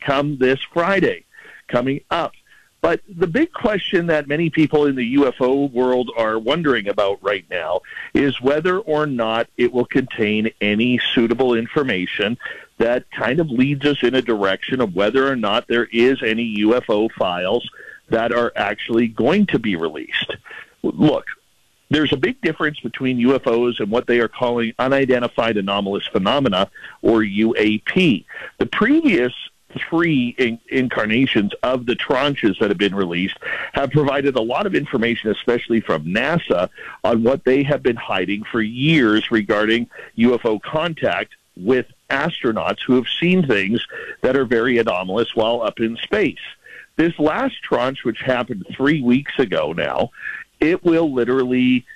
come this Friday, coming up. But the big question that many people in the UFO world are wondering about right now is whether or not it will contain any suitable information that kind of leads us in a direction of whether or not there is any UFO files that are actually going to be released. Look, there's a big difference between UFOs and what they are calling unidentified anomalous phenomena, or UAP. The previous three incarnations of the tranches that have been released have provided a lot of information, especially from NASA, on what they have been hiding for years regarding UFO contact with astronauts who have seen things that are very anomalous while up in space. This last tranche, which happened 3 weeks ago now, it literally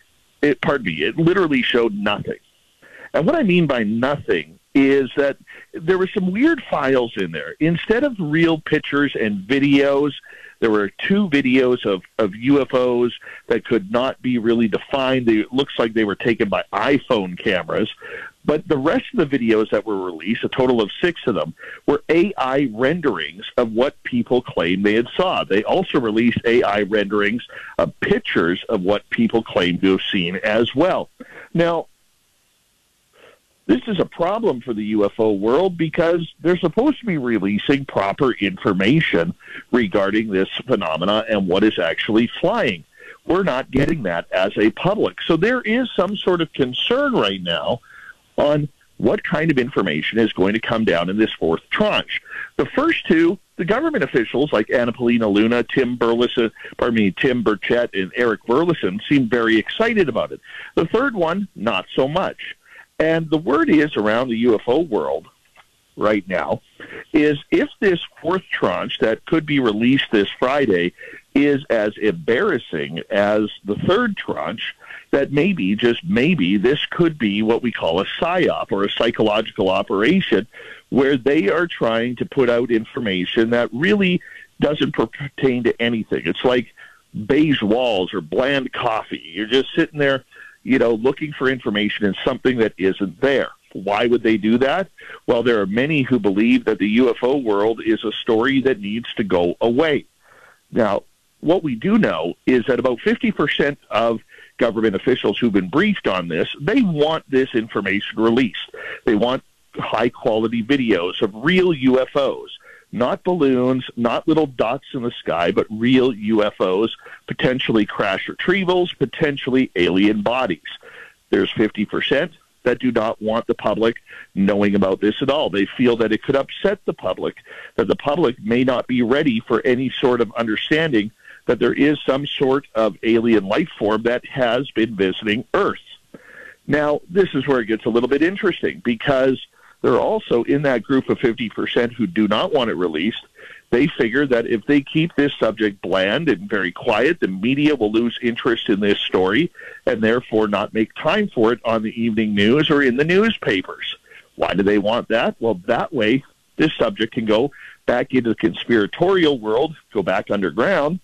showed nothing. And what I mean by nothing is that there were some weird files in there. Instead of real pictures and videos, there were 2 videos of UFOs that could not be really defined. It looks like they were taken by iPhone cameras. But the rest of the videos that were released, a total of 6 of them, were AI renderings of what people claimed they had saw. They also released AI renderings of pictures of what people claimed to have seen as well. Now, this is a problem for the UFO world because they're supposed to be releasing proper information regarding this phenomena and what is actually flying. We're not getting that as a public. So there is some sort of concern right now on what kind of information is going to come down in this 4th tranche. The first 2, the government officials like Anna Paulina Luna, Tim Burchett, and Eric Burleson seem very excited about it. The third one, not so much. And the word is around the UFO world right now is if this 4th tranche that could be released this Friday is as embarrassing as the 3rd tranche, that maybe, just maybe, this could be what we call a PSYOP, or a psychological operation, where they are trying to put out information that really doesn't pertain to anything. It's like beige walls or bland coffee. You're just sitting there, looking for information in something that isn't there. Why would they do that? Well, there are many who believe that the UFO world is a story that needs to go away. Now, what we do know is that about 50% of government officials who've been briefed on this, they want this information released. They want high-quality videos of real UFOs. Not balloons, not little dots in the sky, but real UFOs, potentially crash retrievals, potentially alien bodies. There's 50% that do not want the public knowing about this at all. They feel that it could upset the public, that the public may not be ready for any sort of understanding that there is some sort of alien life form that has been visiting Earth. Now, this is where it gets a little bit interesting, because there are also in that group of 50% who do not want it released. They figure that if they keep this subject bland and very quiet, the media will lose interest in this story and therefore not make time for it on the evening news or in the newspapers. Why do they want that? Well, that way this subject can go back into the conspiratorial world, go back underground,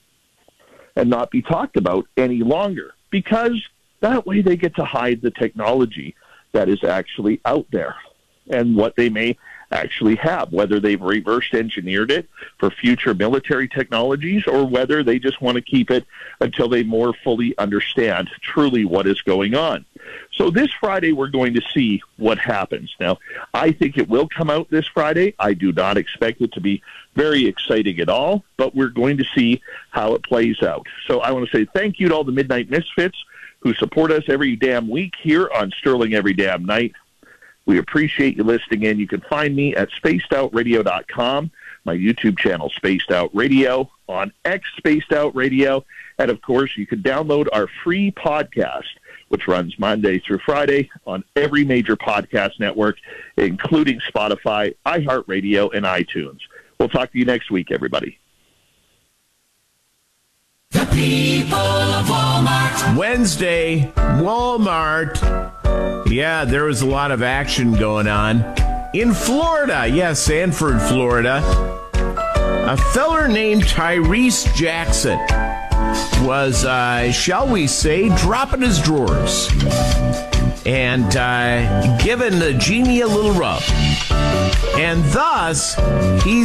and not be talked about any longer, because that way they get to hide the technology that is actually out there and what they may actually have, whether they've reverse engineered it for future military technologies or whether they just want to keep it until they more fully understand truly what is going on. So this Friday, we're going to see what happens. Now, I think it will come out this Friday. I do not expect it to be very exciting at all, but we're going to see how it plays out. So I want to say thank you to all the Midnight Misfits who support us every damn week here on Sterling Every Damn Night. We appreciate you listening in. You can find me at spacedoutradio.com, my YouTube channel, Spaced Out Radio, on X, Spaced Out Radio, and, of course, you can download our free podcast, which runs Monday through Friday on every major podcast network, including Spotify, iHeartRadio, and iTunes. We'll talk to you next week, everybody. The people of Walmart. Wednesday, Walmart. Yeah, there was a lot of action going on in Florida. Yeah, Sanford, Florida. A feller named Tyrese Jackson was, shall we say, dropping his drawers and giving the genie a little rub. And thus, he's